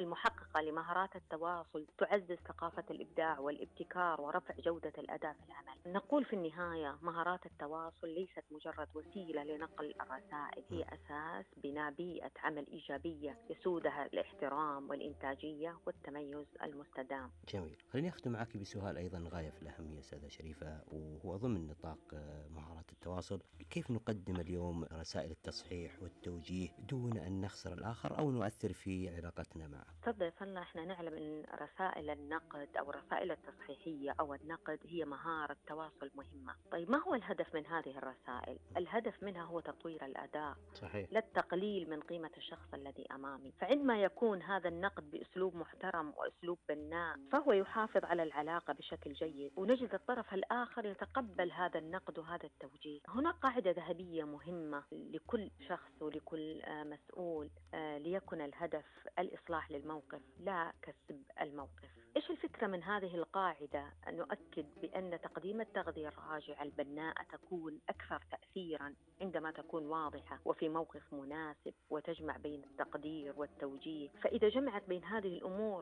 المحققة لمهارات التواصل تعزز ثقافة الإبداع والابتكار ورفع جودة الأداء في العمل. نقول في النهاية مهارات التواصل ليست مجرد وسيلة لنقل الرسائل، هي أساس بناء بيئة عمل إيجابية يسودها الاحترام والإنتاجية والتميز المستدام. جميل. خليني أختم معك بسؤال أيضا غاية في الأهمية أستاذة شريفة، وهو ضمن نطاق مهارات التواصل. كيف نقدم اليوم رسائل التصحيح والتوجيه دون أن نخسر الآخر أو نؤثر في علاقتنا معه؟ تفضل صلى. احنا نعلم ان رسائل النقد او الرسائل التصحيحية او النقد هي مهارة تواصل مهمة. طيب ما هو الهدف من هذه الرسائل؟ الهدف منها هو تطوير الاداء، صحيح. لا التقليل من قيمة الشخص الذي أمامي. فعندما يكون هذا النقد بأسلوب محترم وأسلوب بناء فهو يحافظ على العلاقة بشكل جيد، ونجد الطرف الآخر يتقبل هذا النقد وهذا التوجيه. هنا قاعدة ذهبية مهمة لكل شخص ولكل مسؤول، ليكن الهدف الإصلاح للموقف لا كسب الموقف. إيش الفكرة من هذه القاعدة؟ أن نؤكد بأن تقديم التغذية الراجعة البناءة تكون أكثر تأثيرا عندما تكون واضحة وفي موقف مناسب وتجمع بين التقدير والتوجيه. فإذا جمعت بين هذه الأمور